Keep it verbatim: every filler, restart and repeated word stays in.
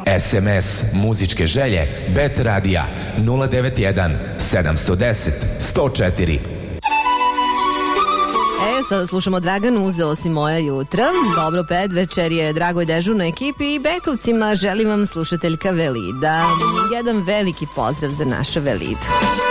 S M S muzičke želje Bet Radija nula devet jedan sedam jedan nula jedan nula četiri. E, sada slušamo Draganu, uzeo si moja jutra. Dobro predvečer je dragoj dežurnoj ekipi i Betovcima želim vam slušateljka Velida. Jedan veliki pozdrav za našu Velidu.